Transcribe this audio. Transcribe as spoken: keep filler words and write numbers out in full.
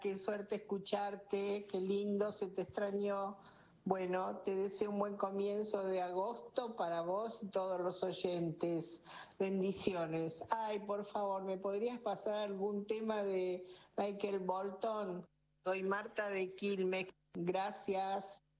qué suerte escucharte, qué lindo, se te extrañó. Bueno, te deseo un buen comienzo de agosto para vos y todos los oyentes. Bendiciones. Ay, por favor, ¿me podrías pasar algún tema de Michael Bolton? Soy Marta de Quilmes. Gracias.